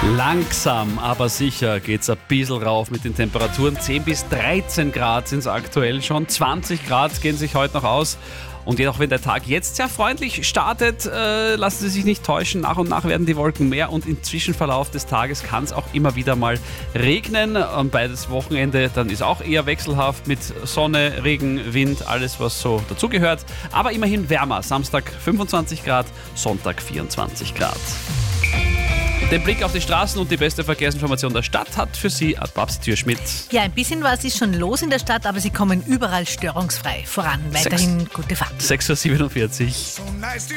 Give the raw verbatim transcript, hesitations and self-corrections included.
Langsam, aber sicher geht's ein bisschen rauf mit den Temperaturen. zehn bis dreizehn Grad sind es aktuell schon. zwanzig Grad gehen sich heute noch aus. Und auch wenn der Tag jetzt sehr freundlich startet, äh, lassen Sie sich nicht täuschen. Nach und nach werden die Wolken mehr und im Zwischenverlauf des Tages kann es auch immer wieder mal regnen. Und beides Wochenende dann ist auch eher wechselhaft mit Sonne, Regen, Wind, alles was so dazugehört. Aber immerhin wärmer. Samstag fünfundzwanzig Grad, Sonntag vierundzwanzig Grad. Den Blick auf die Straßen und die beste Verkehrsinformation der Stadt hat für Sie Babs Türschmidt. Ja, ein bisschen was ist schon los in der Stadt, aber sie kommen überall störungsfrei voran. Weiterhin gute Fahrt. sechs Uhr siebenundvierzig.